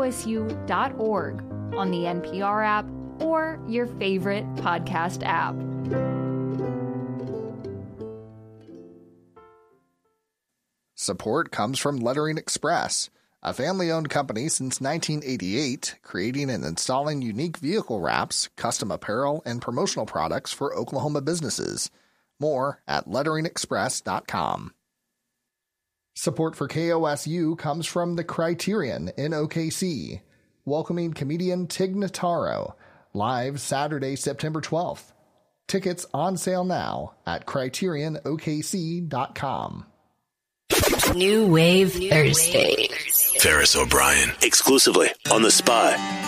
kosu.org, on the NPR app, or your favorite podcast app. Support comes from Lettering Express, a family-owned company since 1988, creating and installing unique vehicle wraps, custom apparel, and promotional products for Oklahoma businesses. More at letteringexpress.com. Support for KOSU comes from The Criterion in OKC, welcoming comedian Tig Notaro, live Saturday, September 12th. Tickets on sale now at CriterionOKC.com. New Wave Thursday. Ferris O'Brien, exclusively on The Spy.